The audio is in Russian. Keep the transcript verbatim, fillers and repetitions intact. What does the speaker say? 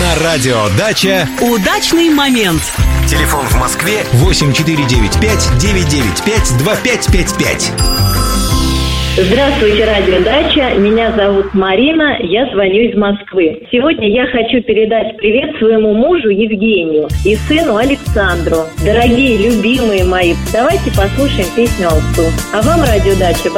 На радио «Дача» удачный момент. Телефон в Москве восемь четыре девять пять девять девять пять два пять пять пять. Здравствуйте, радио «Дача». Меня зовут Марина, я звоню из Москвы. Сегодня я хочу передать привет своему мужу Евгению и сыну Александру. Дорогие, любимые мои, давайте послушаем песню «Алсу». А вам, радио «Дача»,